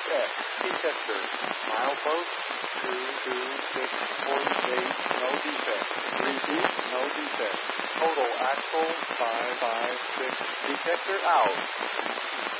X. Detector. Milepost 22648. No defect. Repeat. No defect. Total axle 556. Detector out.